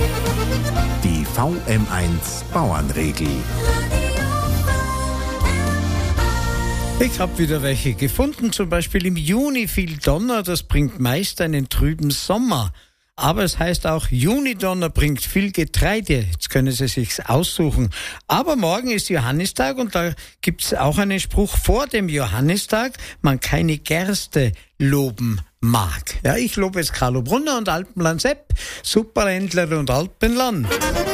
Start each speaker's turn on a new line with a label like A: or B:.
A: Die VM1 Bauernregel.
B: Ich habe wieder welche gefunden, zum Beispiel im Juni viel Donner, das bringt meist einen trüben Sommer. Aber es heißt auch, Junidonner bringt viel Getreide. Jetzt können Sie sich's aussuchen. Aber morgen ist Johannistag und da gibt's auch einen Spruch vor dem Johannistag, man keine Gerste loben mag. Ja, ich lobe jetzt Carlo Brunner und Alpenland Sepp, Superhändler und Alpenland.